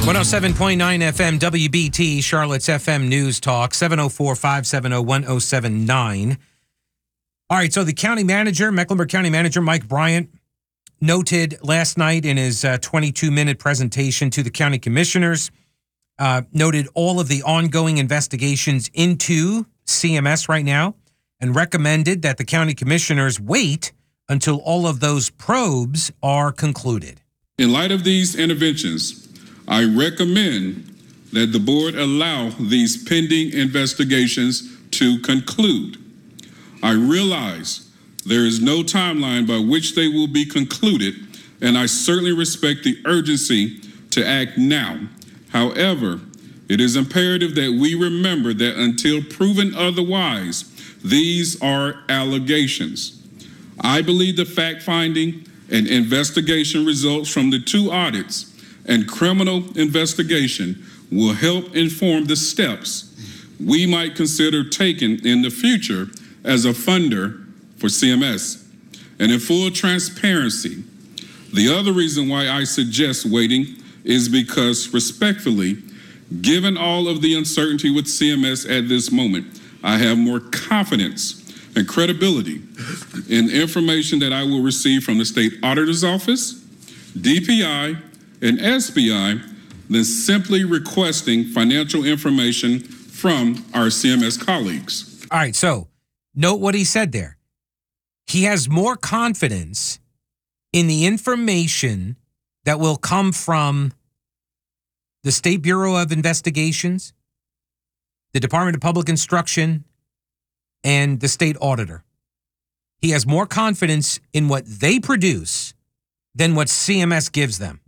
107.9 FM WBT, Charlotte's FM News Talk, 704-570-1079. All right, so the county manager, Mecklenburg County Manager Mike Bryant, noted last night in his 22-minute presentation to the county commissioners, noted all of the ongoing investigations into CMS right now and recommended that the county commissioners wait until all of those probes are concluded. In light of these interventions, I recommend that the board allow these pending investigations to conclude. I realize there is no timeline by which they will be concluded, and I certainly respect the urgency to act now. However, it is imperative that we remember that until proven otherwise, these are allegations. I believe the fact-finding and investigation results from the two audits and criminal investigation will help inform the steps we might consider taking in the future as a funder for CMS. And in full transparency, the other reason why I suggest waiting is because, respectfully, given all of the uncertainty with CMS at this moment, I have more confidence and credibility in information that I will receive from the State Auditor's Office, DPI, and SBI than simply requesting financial information from our CMS colleagues. All right, so note what he said there. He has more confidence in the information that will come from the State Bureau of Investigations, the Department of Public Instruction, and the state auditor. He has more confidence in what they produce than what CMS gives them.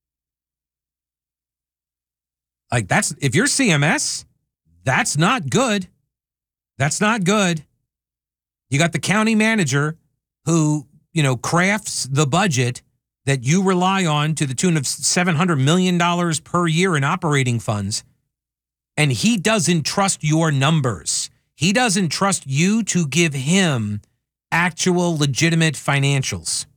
Like, that's, if you're CMS, that's not good. That's not good. You got the county manager who, crafts the budget that you rely on to the tune of $700 million per year in operating funds. And he doesn't trust your numbers. He doesn't trust you to give him actual legitimate financials.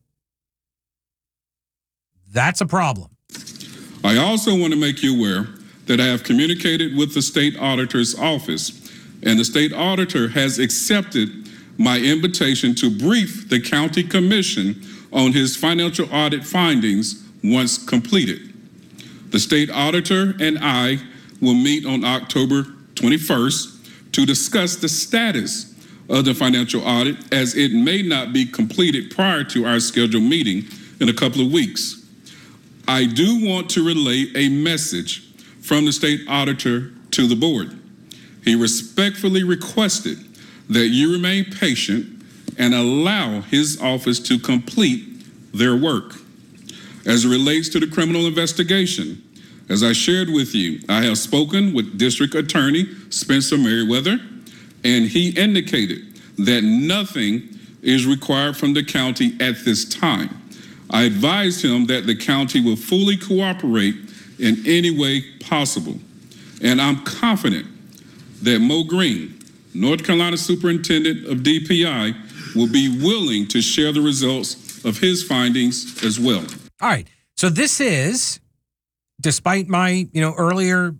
That's a problem. I also want to make you aware that I have communicated with the state auditor's office, and the state auditor has accepted my invitation to brief the county commission on his financial audit findings once completed. The state auditor and I will meet on October 21st to discuss the status of the financial audit, as it may not be completed prior to our scheduled meeting in a couple of weeks. I do want to relay a message from the state auditor to the board. He respectfully requested that you remain patient and allow his office to complete their work. As it relates to the criminal investigation, as I shared with you, I have spoken with District Attorney Spencer Merriweather, and he indicated that nothing is required from the county at this time. I advised him that the county will fully cooperate in any way possible. And I'm confident that Mo Green, North Carolina Superintendent of DPI, will be willing to share the results of his findings as well. All right. So this is, despite my, earlier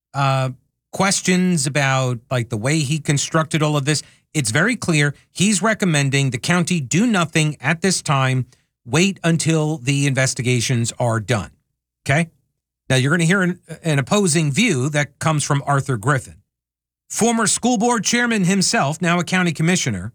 questions about like the way he constructed all of this, it's very clear he's recommending the county do nothing at this time, wait until the investigations are done. Okay? Now, you're going to hear an opposing view that comes from Arthur Griffin, former school board chairman himself, now a county commissioner.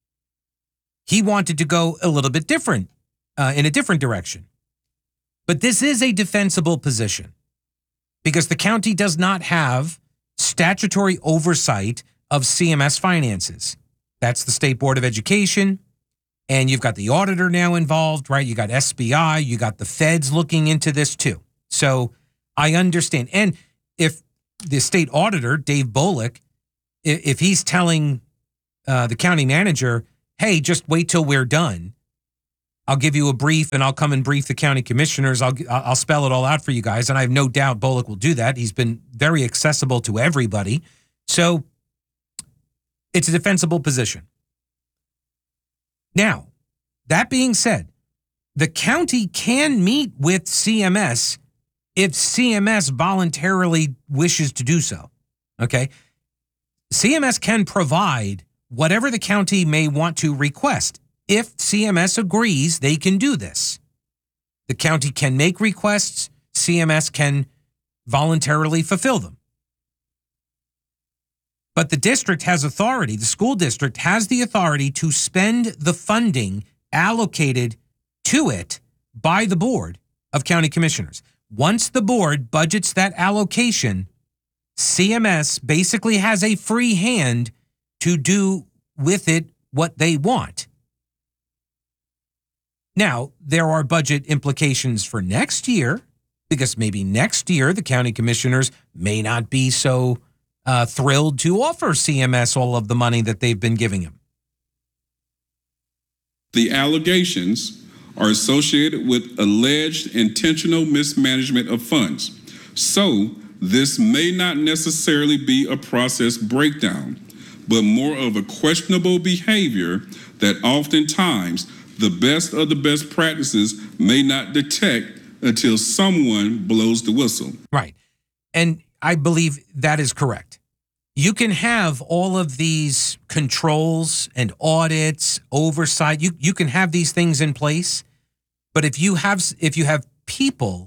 He wanted to go a little bit different, in a different direction. But this is a defensible position because the county does not have statutory oversight of CMS finances. That's the State Board of Education, and you've got the auditor now involved, right? You got SBI, you got the feds looking into this too. So I understand. And if the state auditor, Dave Bullock, if he's telling the county manager, hey, just wait till we're done, I'll give you a brief and I'll come and brief the county commissioners. I'll spell it all out for you guys. And I have no doubt Bullock will do that. He's been very accessible to everybody. So it's a defensible position. Now, that being said, the county can meet with CMS if CMS voluntarily wishes to do so. Okay? CMS can provide whatever the county may want to request. If CMS agrees, they can do this. The county can make requests. CMS can voluntarily fulfill them. But the district has authority, the school district has the authority to spend the funding allocated to it by the Board of County Commissioners. Once the board budgets that allocation, CMS basically has a free hand to do with it what they want. Now, there are budget implications for next year, because maybe next year the county commissioners may not be so thrilled to offer CMS all of the money that they've been giving them. The allegations are associated with alleged intentional mismanagement of funds. So this may not necessarily be a process breakdown, but more of a questionable behavior that oftentimes the best of the best practices may not detect until someone blows the whistle. Right. And I believe that is correct. You can have all of these controls and audits, oversight. You can have these things in place, but if you have people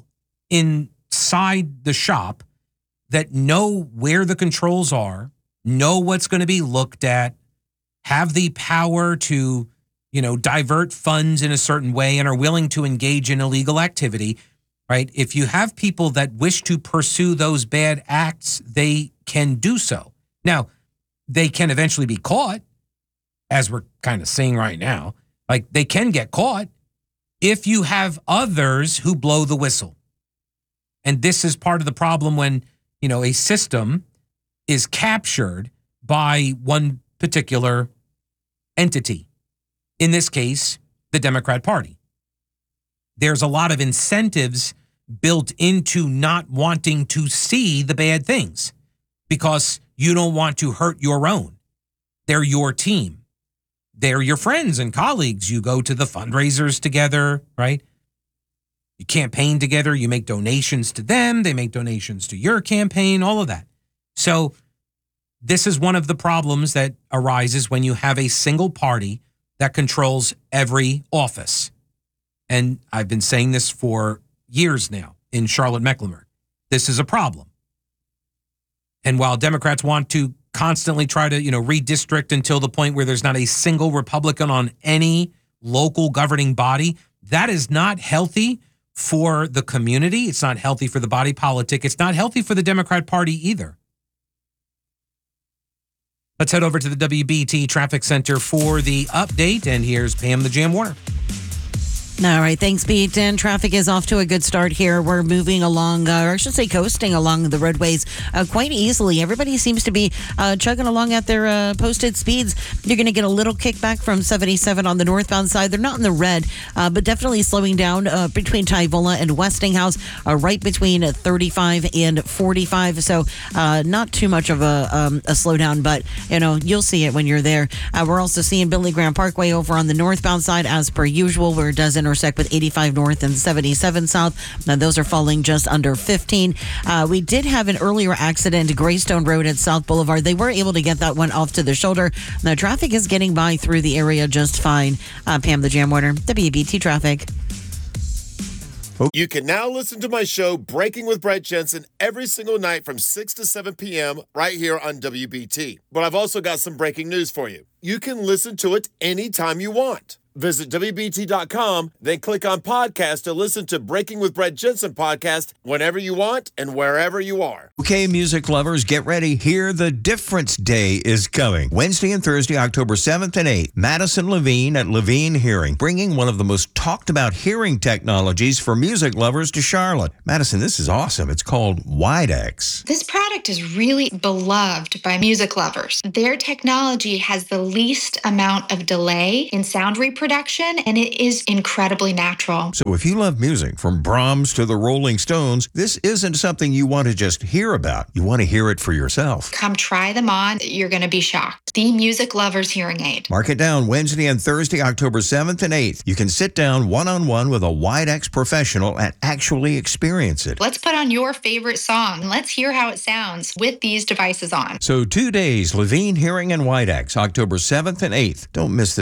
inside the shop that know where the controls are, know what's going to be looked at, have the power to, divert funds in a certain way and are willing to engage in illegal activity, right? If you have people that wish to pursue those bad acts, they can do so. Now, they can eventually be caught, as we're kind of seeing right now. Like, they can get caught if you have others who blow the whistle. And this is part of the problem when, a system is captured by one particular entity. In this case, the Democrat Party. There's a lot of incentives built into not wanting to see the bad things because you don't want to hurt your own. They're your team. They're your friends and colleagues. You go to the fundraisers together, right? You campaign together. You make donations to them. They make donations to your campaign, all of that. So this is one of the problems that arises when you have a single party that controls every office. And I've been saying this for years now in Charlotte-Mecklenburg. This is a problem. And while Democrats want to constantly try to, redistrict until the point where there's not a single Republican on any local governing body, that is not healthy for the community. It's not healthy for the body politic. It's not healthy for the Democrat Party either. Let's head over to the WBT Traffic Center for the update. And here's Pam the Jam Warner. All right, thanks, Pete. And traffic is off to a good start here. We're moving along, or I should say coasting along the roadways quite easily. Everybody seems to be chugging along at their posted speeds. You're going to get a little kickback from 77 on the northbound side. They're not in the red, but definitely slowing down between Tyvola and Westinghouse, right between 35 and 45. So not too much of a slowdown, but, you'll see it when you're there. We're also seeing Billy Graham Parkway over on the northbound side as per usual, where it does intersect with 85 north and 77 south. Now, those are falling just under 15. We did have an earlier accident, Greystone Road at South Boulevard. They were able to get that one off to the shoulder. The traffic is getting by through the area just fine. Pam the Jam Warner, WBT Traffic. You can now listen to my show, Breaking with Brett Jensen, every single night from 6 to 7 p.m. right here on WBT. But I've also got some breaking news for you. You can listen to it anytime you want. Visit WBT.com, then click on podcast to listen to Breaking with Brett Jensen podcast whenever you want and wherever you are. Okay, music lovers, get ready. Here, the Difference Day is coming. Wednesday and Thursday, October 7th and 8th. Madison Levine at Levine Hearing, bringing one of the most talked about hearing technologies for music lovers to Charlotte. Madison, this is awesome. It's called Widex. This product is really beloved by music lovers. Their technology has the least amount of delay in sound reproduction production, and it is incredibly natural. So if you love music from Brahms to the Rolling Stones, this isn't something you want to just hear about. You want to hear it for yourself. Come try them on. You're going to be shocked. The Music Lover's Hearing Aid. Mark it down, Wednesday and Thursday, October 7th and 8th. You can sit down one-on-one with a Widex professional and actually experience it. Let's put on your favorite song and let's hear how it sounds with these devices on. So 2 days, Levine Hearing and Widex, October 7th and 8th. Don't miss this.